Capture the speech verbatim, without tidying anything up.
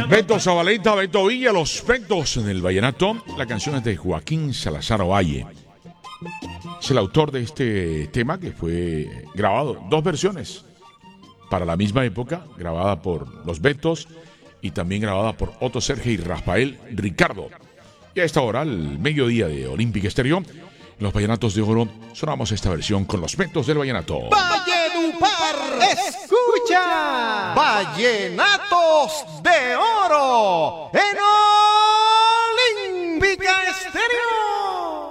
Beto Zabaleta, Beto Villa, los Ventos en el vallenato. La canción es de Joaquín Salazar Ovalle. Es el autor de este tema que fue grabado, dos versiones para la misma época, grabada por los Betos y también grabada por Otto Sergio y Rafael Ricardo. Y a esta hora, al mediodía de Olímpica Estéreo, en los Vallenatos de Oro, sonamos esta versión con los Ventos del vallenato. Valledupar, escucha, Vallenatos de Oro, en